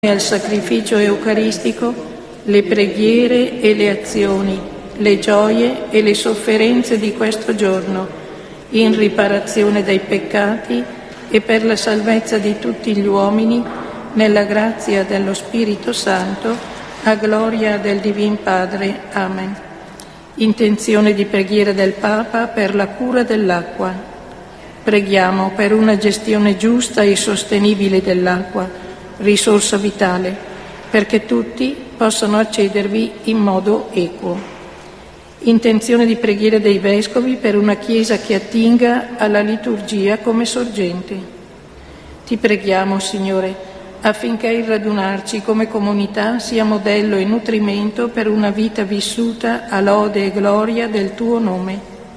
al sacrificio eucaristico le preghiere e le azioni, le gioie e le sofferenze di questo giorno, in riparazione dei peccati e per la salvezza di tutti gli uomini, nella grazia dello Spirito Santo, a gloria del Divin Padre. Amen. Intenzione di preghiera del Papa per la cura dell'acqua. Preghiamo per una gestione giusta e sostenibile dell'acqua, risorsa vitale, perché tutti possano accedervi in modo equo. Intenzione di preghiera dei Vescovi per una Chiesa che attinga alla liturgia come sorgente. Ti preghiamo, Signore, affinché il radunarci come comunità sia modello e nutrimento per una vita vissuta a lode e gloria del Tuo nome.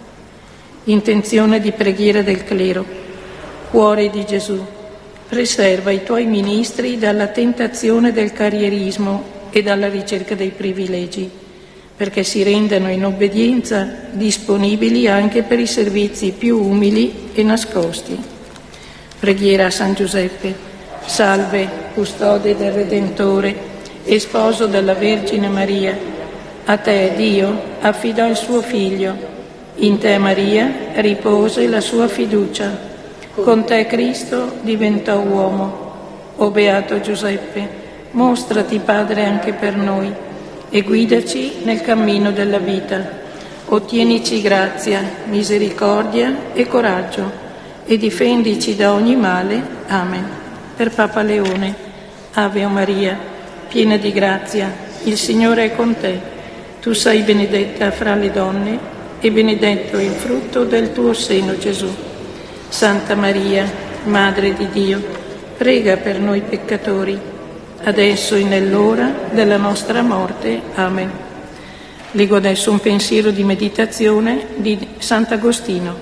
Intenzione di preghiera del clero. Cuore di Gesù, preserva i Tuoi ministri dalla tentazione del carrierismo e dalla ricerca dei privilegi, perché si rendano in obbedienza disponibili anche per i servizi più umili e nascosti. Preghiera a San Giuseppe. Salve, custode del Redentore e sposo della Vergine Maria. A te Dio affidò il suo Figlio. In te Maria ripose la sua fiducia. Con te Cristo diventò uomo. O Beato Giuseppe, mostrati Padre anche per noi e guidaci nel cammino della vita. Ottienici grazia, misericordia e coraggio e difendici da ogni male. Amen. Per Papa Leone. Ave Maria, piena di grazia, il Signore è con te. Tu sei benedetta fra le donne e benedetto il frutto del tuo seno, Gesù. Santa Maria, Madre di Dio, prega per noi peccatori, adesso e nell'ora della nostra morte. Amen. Leggo adesso un pensiero di meditazione di Sant'Agostino.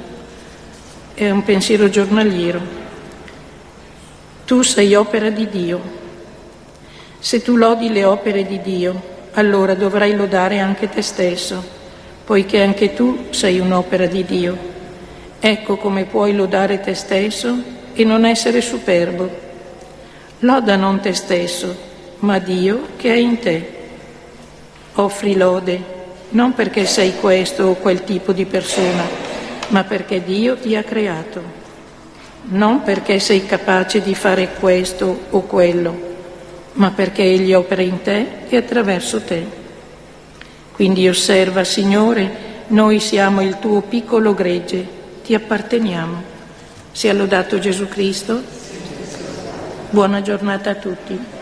È un pensiero giornaliero. Tu sei opera di Dio. Se tu lodi le opere di Dio, allora dovrai lodare anche te stesso, poiché anche tu sei un'opera di Dio. Ecco come puoi lodare te stesso e non essere superbo. Loda non te stesso, ma Dio che è in te. Offri lode, non perché sei questo o quel tipo di persona, ma perché Dio ti ha creato. Non perché sei capace di fare questo o quello, ma perché Egli opera in te e attraverso te. Quindi osserva, Signore, noi siamo il tuo piccolo gregge, ti apparteniamo. Sia lodato Gesù Cristo. Buona giornata a tutti.